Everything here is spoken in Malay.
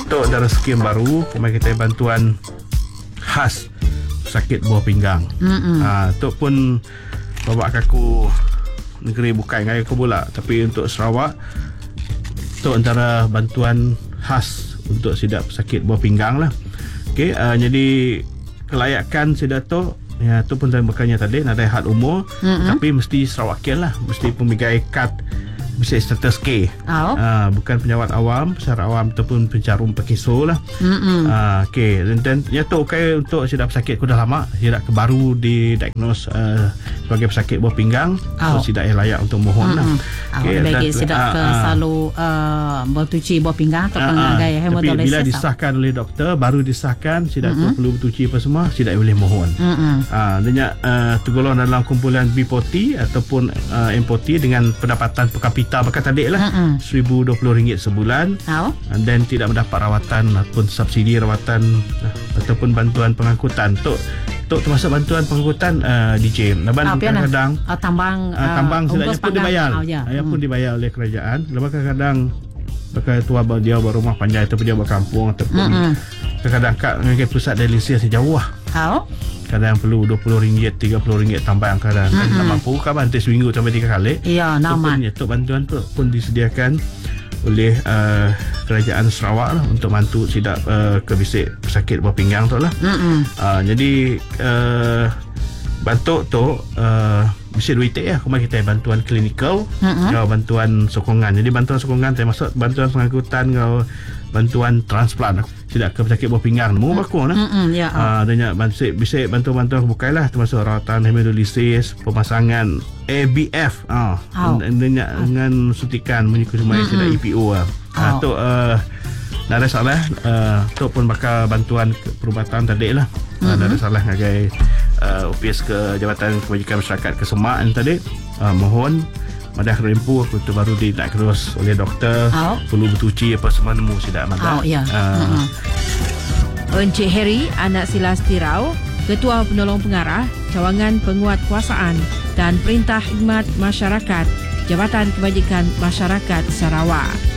Tok dari skim baru kita bantuan khas sakit buah pinggang. Tok pun bawa aku negeri bukan dengan aku pula, tapi untuk Sarawak Tok antara bantuan khas untuk sidap sakit buah pinggang lah. Okey, jadi kelayakan sidato ya tu pun bukannya tadi ada had umur, tapi mesti Sarawakian lah, mesti pemigai kad bisa status K. Bukan penyawat awam, pesara awam ataupun pencarum pekiso lah. Okey, dan ya tu untuk sidap sakit kuda lama, sidap baru didiagnose sebagai pesakit buah pinggang, so sidap layak untuk mohon lah. Okey, bagi sidap selalu bertuci buah pinggang atau pengagai hemodialisis. Tapi bila disahkan oleh doktor, baru disahkan sidap tu perlu bertuci apa semua, sidap boleh mohon. Banyak tergolong dalam kumpulan B40 ataupun M40 dengan pendapatan per kapita bahkan tadi lah RM1,020 sebulan, dan tidak mendapat rawatan ataupun subsidi rawatan ataupun bantuan pengangkutan. Tok termasuk bantuan pengangkutan DJ. Kadang-kadang tambang sedaknya pun dibayar. Pun dibayar oleh kerajaan. Lepas kadang-kadang tua dia berumah panjang ataupun dia berkampung ataupun kadang-kadang dengan pusat dialisis jauh lah. Kadang perlu RM20, RM30 tambahan kadang. Tak mampu kan bantai seminggu sampai 3 kali. Ya, nama. Bantuan tu pun disediakan oleh kerajaan Sarawak lah, untuk bantu sidap kebisik pesakit buah pinggang tu lah. Jadi bantu tu bisa duit ya, kemarin kita bantuan klinikal, bantuan sokongan. Jadi bantuan sokongan termasuk bantuan pengangkutan, bantuan transplant tidak ke pesakit buah pinggang mu bakul lah. Dan bisa bantuan bukai lah, termasuk rawatan hemodialisis, pemasangan ABF dengan suntikan menyukai semua tidak EPO lah. Tu ada salah tu pun bakal bantuan perubatan tadi lah. Ada salah ngagai OPS ke Jabatan Kebajikan Masyarakat ke Semak tadi, mohon madah rempu aku tu baru didiagnose oleh doktor, perlu bertuci apa semua nemu sidak madah. Encik Harry Anak Silasti Rao, Ketua Penolong Pengarah Cawangan Penguatkuasaan dan Perintah Khidmat Masyarakat Jabatan Kebajikan Masyarakat Sarawak.